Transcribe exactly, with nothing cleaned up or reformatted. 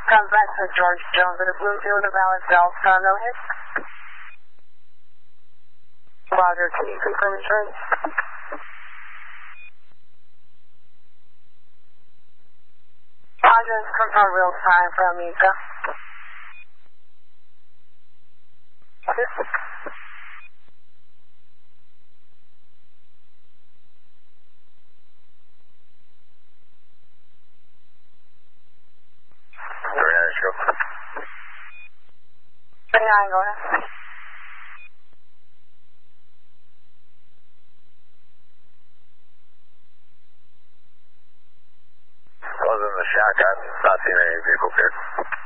Comes back to George Jones at a Bluefield of Alexandria, no hit. Roger, can you confirm insurance? Roger, confirm real time for Amica. twenty-nine, go ahead. I was in the shack. I'm not seeing any vehicles here.